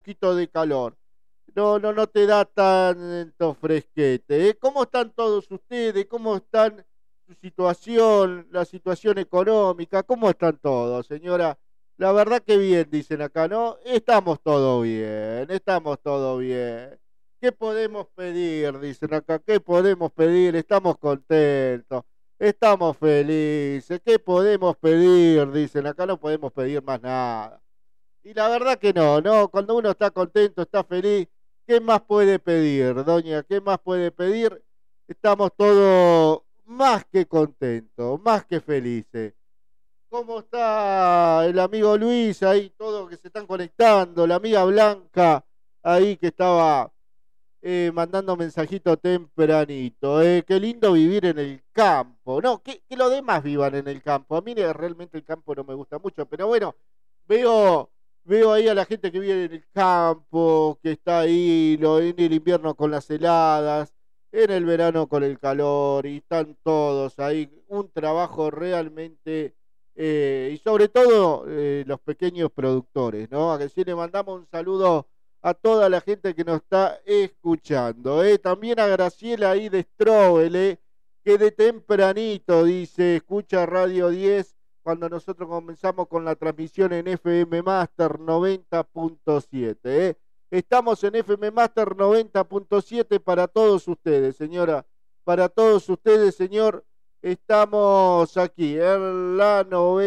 poquito de calor. No te da tanto fresquete. ¿Cómo están todos ustedes? ¿Cómo están su situación, la situación económica? ¿Cómo están todos, señora? La verdad que bien, dicen acá, ¿no? Estamos todo bien, estamos todo bien. ¿Qué podemos pedir? Dicen acá, ¿qué podemos pedir? Estamos contentos, estamos felices. ¿Qué podemos pedir? Dicen acá, no podemos pedir más nada. Y la verdad que no. Cuando uno está contento, está feliz, ¿qué más puede pedir, doña? ¿Qué más puede pedir? Estamos todos más que contentos, más que felices. ¿Cómo está el amigo Luis ahí? Todos que se están conectando, la amiga Blanca ahí que estaba mandando mensajito tempranito. Qué lindo vivir en el campo. No, que los demás vivan en el campo. A mí realmente el campo no me gusta mucho, pero bueno, veo, veo ahí a la gente que vive en el campo, que está ahí en el invierno con las heladas, en el verano con el calor, y están todos ahí. Un trabajo realmente, y sobre todo los pequeños productores, ¿no? A que sí le mandamos un saludo a toda la gente que nos está escuchando. También a Graciela ahí de Strobel, que de tempranito dice, escucha Radio 10 cuando nosotros comenzamos con la transmisión en FM Master 90.7. Estamos en FM Master 90.7 para todos ustedes, señora. Para todos ustedes, señor. Estamos aquí en la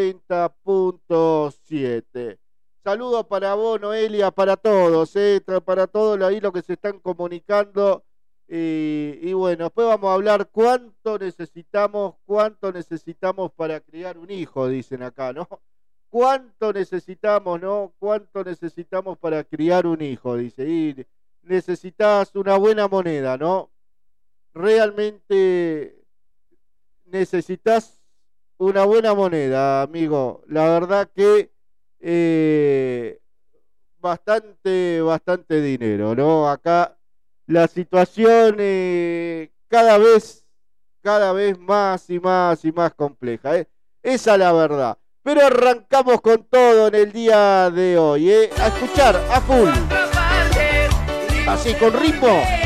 90.7. Saludos para vos, Noelia, para todos, para todos ahí los que se están comunicando. Y bueno, después vamos a hablar cuánto necesitamos para criar un hijo, dicen acá, ¿no? ¿Cuánto necesitamos, no? ¿Cuánto necesitamos para criar un hijo? Dice, y necesitas una buena moneda, ¿no? Realmente necesitas una buena moneda, amigo. La verdad que bastante dinero, ¿no? Acá la situación cada vez más y más compleja, ¿eh? Esa es la verdad. Pero arrancamos con todo en el día de hoy, ¿eh? A escuchar a full. Así con ritmo.